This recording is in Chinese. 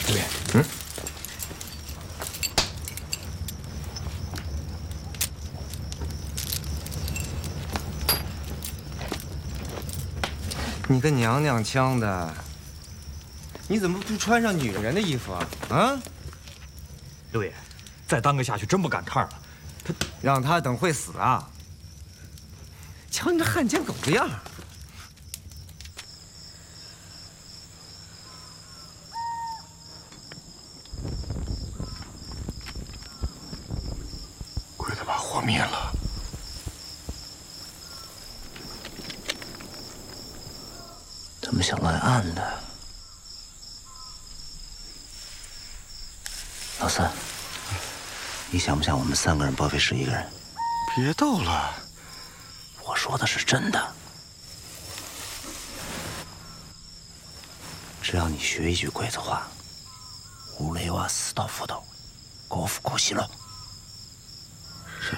刘爷， 你个娘娘腔的，你怎么不穿上女人的衣服啊？啊！ 刘爷，再耽搁下去真不赶趟了。 让他等会死啊！瞧你这汉奸狗的样儿！ 鬼子把火灭了。 怎么想来暗的？老三，你想不想我们3个人包庇11个人？ 别逗了， 我说的是真的。只要你学一句鬼子话，乌雷瓦死到斧头，国服苦西了。